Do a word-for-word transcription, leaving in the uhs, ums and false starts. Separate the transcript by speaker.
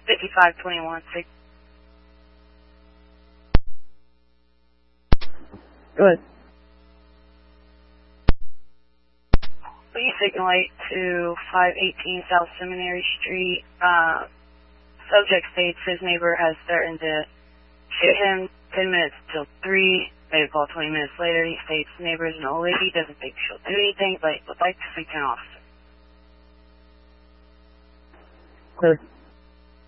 Speaker 1: fifty-five twenty-one, six.
Speaker 2: Go ahead.
Speaker 1: Please signal eight to five eighteen South Seminary Street. Uh, subject states his neighbor has threatened to shoot him ten minutes till three. Made a call twenty minutes later. He states neighbor is an old lady, doesn't think she'll do anything, but would like to speak to an officer.
Speaker 2: Clear.